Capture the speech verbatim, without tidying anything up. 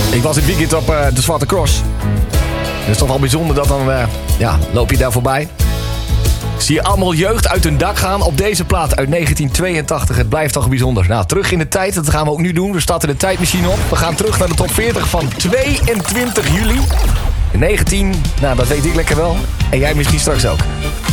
Ik was dit weekend op uh, de Zwarte Cross. Het is toch wel bijzonder dat dan uh, ja, loop je daar voorbij. Zie je allemaal jeugd uit hun dak gaan op deze plaat uit negentien tweeëntachtig. Het blijft toch bijzonder. Nou, terug in de tijd. Dat gaan we ook nu doen. We starten de tijdmachine op. We gaan terug naar de top veertig van tweeëntwintig juli. negentien, nou dat weet ik lekker wel. En jij misschien straks ook.